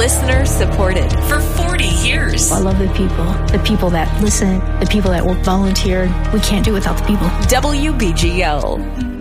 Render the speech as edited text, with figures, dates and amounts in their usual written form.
Listener supported for 40 years. I love the people that listen, the people that will volunteer. We can't do it without the people. WBGO.